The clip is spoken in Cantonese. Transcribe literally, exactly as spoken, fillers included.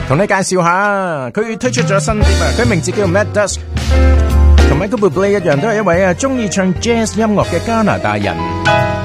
同你介紹下，佢推出咗新碟啊！佢名字叫 Matt Dusk， 同 Michael Bublé 一樣，都係一位啊中意唱 jazz 音樂嘅加拿大人。